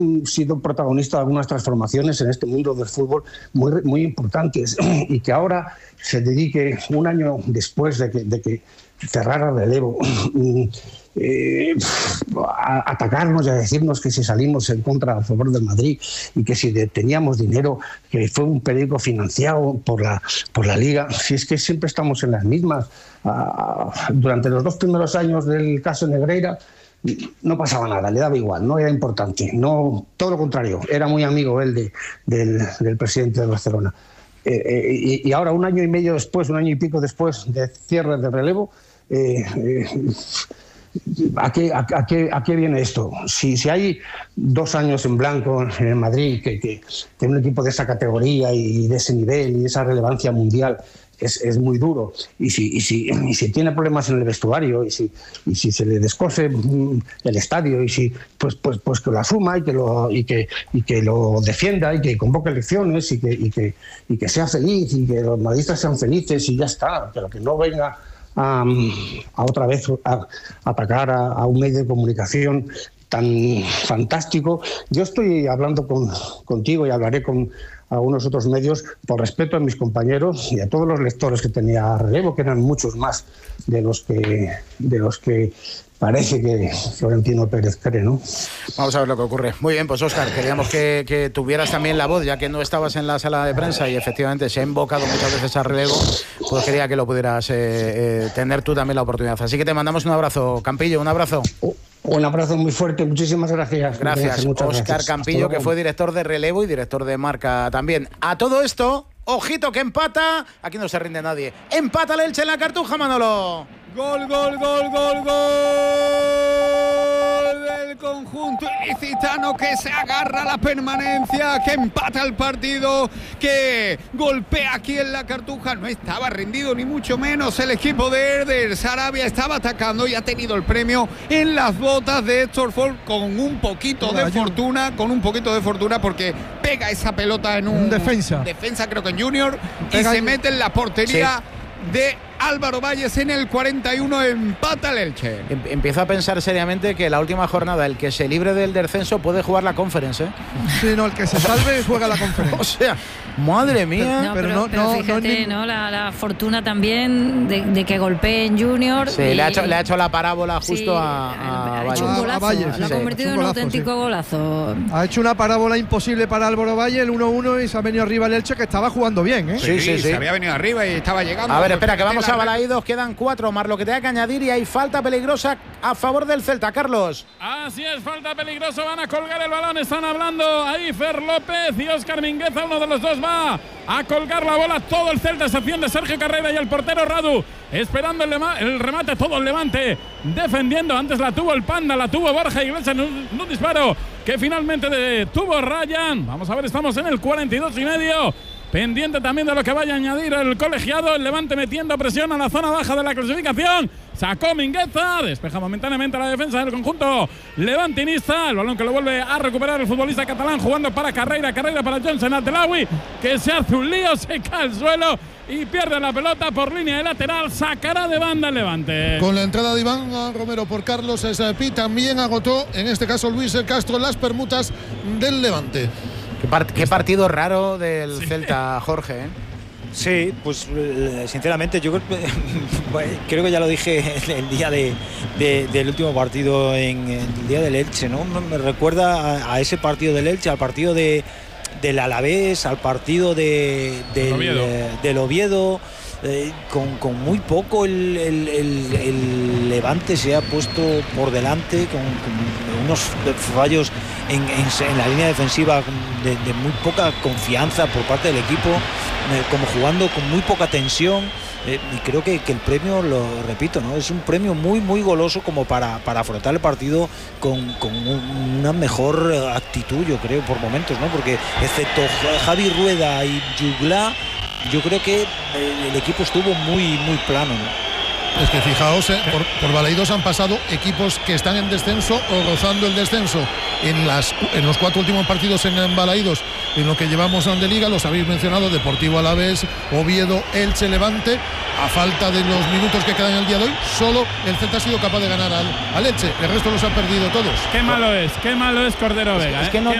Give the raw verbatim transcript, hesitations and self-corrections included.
sido protagonista de algunas transformaciones en este mundo del fútbol muy, muy importantes, y que ahora se dedique un año después de que, de que cerrara relevo eh, a atacarnos y a decirnos que si salimos en contra a favor del Madrid y que si teníamos dinero, que fue un periódico financiado por la, por la Liga. Si es que siempre estamos en las mismas. Uh, durante los dos primeros años del caso Negreira no pasaba nada, le daba igual, no era importante, no, todo lo contrario, era muy amigo él de, del, del presidente de Barcelona. Eh, eh, y, y ahora, un año y medio después, un año y pico después de cierre de relevo, eh, eh, ¿a, qué, a, a, qué, ¿a qué viene esto? Si, si hay dos años en blanco en el Madrid, que, que, que un equipo de esa categoría y de ese nivel y de esa relevancia mundial Es, es muy duro, y si, y, si, y si tiene problemas en el vestuario, y si, y si se le descose el estadio, y si pues pues pues que lo asuma y que lo y que y que lo defienda y que convoque elecciones y que y que y que sea feliz y que los madridistas sean felices y ya está, pero que no venga a, a otra vez a, a atacar a, a un medio de comunicación tan fantástico. Yo estoy hablando con, contigo y hablaré con algunos otros medios por respeto a mis compañeros y a todos los lectores que tenía relevo, que eran muchos más de los que de los que parece que Florentino Pérez cree, ¿no? Vamos a ver lo que ocurre. Muy bien, pues Óscar, queríamos que, que tuvieras también la voz, ya que no estabas en la sala de prensa y efectivamente se ha invocado muchas veces a relevo, pues quería que lo pudieras eh, eh, tener tú también la oportunidad. Así que te mandamos un abrazo, Campillo, un abrazo. Oh. Un abrazo muy fuerte, muchísimas gracias. Gracias, Óscar Campillo, que fue director de relevo y director de marca también. A todo esto, ojito que empata, aquí no se rinde nadie. Empata el Elche en la Cartuja, Manolo. Gol, gol, gol, gol, gol del conjunto ilicitano, que se agarra a la permanencia, que empata el partido, que golpea aquí en la Cartuja. No estaba rendido ni mucho menos el equipo de Eder Sarabia, estaba atacando y ha tenido el premio en las botas de Héctor Ford, con un poquito de fortuna, con un poquito de fortuna porque pega esa pelota en un defensa, defensa creo que en Junior, y se mete en la portería sí. de Álvaro Valles en el cuarenta y uno, empata el Elche. Empiezo a pensar seriamente que la última jornada, el que se libre del descenso puede jugar la Conference, ¿eh? Sí, no, el que se salve juega la Conference. O sea, madre mía. No, pero, pero, no, pero no, fíjate, no, no la, la fortuna también de, de que golpee en Junior. Sí, y... le, ha hecho, le ha hecho la parábola justo sí, a, a, ha hecho un golazo, a Valles. Lo ha convertido sí, en un golazo, auténtico sí. golazo. Ha hecho una parábola imposible para Álvaro Valle, el uno uno, y se ha venido arriba el Elche, que estaba jugando bien, ¿eh? Sí, sí, sí, sí. Se había venido arriba y estaba llegando. A ver, espera, que vamos a Balaídos, quedan cuatro más lo que te hay que añadir y hay falta peligrosa a favor del Celta, Carlos. Así es, falta peligrosa, van a colgar el balón, están hablando ahí Fer López y Óscar Mingueza, uno de los dos va a colgar la bola, todo el Celta, excepción de Sergio Carrera y el portero Radu, esperando el, el remate, todo el Levante defendiendo. Antes la tuvo el Panda, la tuvo Borja Iglesias en un, un disparo que finalmente detuvo Ryan. Vamos a ver, estamos en el cuarenta y dos y medio. Pendiente también de lo que vaya a añadir el colegiado. El Levante metiendo presión a la zona baja de la clasificación. Sacó Mingueza, despeja momentáneamente la defensa del conjunto levantinista. El balón que lo vuelve a recuperar el futbolista catalán, jugando para Carreira, Carreira para Johnson Atelawi, que se hace un lío, se cae al suelo y pierde la pelota por línea de lateral. Sacará de banda el Levante. Con la entrada de Iván Romero por Carlos Espi, también agotó, en este caso Luis Castro, las permutas del Levante. Qué, part qué partido raro del sí. Celta, Jorge, ¿eh? Sí, pues sinceramente yo creo, creo que ya lo dije el día de, de, del último partido, en el día del Elche, ¿no? Me recuerda a, a ese partido del Elche, al partido de, del Alavés, al partido de, del, Oviedo. Eh, del Oviedo. Eh, con, con muy poco el, el, el, el Levante se ha puesto por delante, con, con unos fallos en, en, en la línea defensiva de, de muy poca confianza por parte del equipo, eh, como jugando con muy poca tensión. Eh, y creo que, que el premio, lo repito, ¿no? Es un premio muy muy goloso como para, para afrontar el partido con, con una mejor actitud, yo creo, por momentos, ¿no? Porque excepto Javi Rueda y Jugla, yo creo que el equipo estuvo muy muy plano, ¿no? Es que fijaos, eh, por, por Balaidos han pasado equipos que están en descenso o rozando el descenso. En, las, en los cuatro últimos partidos en, en Balaidos, en lo que llevamos de liga, los habéis mencionado: Deportivo Alavés, Oviedo, Elche, Levante. A falta de los minutos que quedan en el día de hoy, solo el Celta ha sido capaz de ganar al, al Elche. El resto los ha perdido todos. Qué malo es, qué malo es Cordero Vega. Es que ¿eh? no